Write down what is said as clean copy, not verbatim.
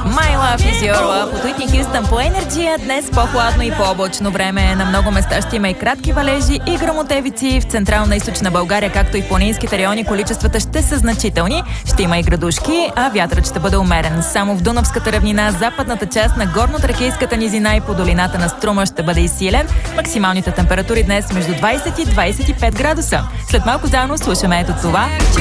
My Love is Your Love от Уитни Хюстън по Енерджия. Днес по-хладно и по-облачно време. На много места ще има и кратки валежи и гръмотевици. В централна и източна България, както и в планинските райони, количествата ще са значителни. Ще има и градушки, а вятърът ще бъде умерен. Само в Дунавската равнина, западната част на горно-тракийската низина и по долината на Струма ще бъде и силен. Максималните температури днес между 20 и 25 градуса. След малко заедно слушаме ето това.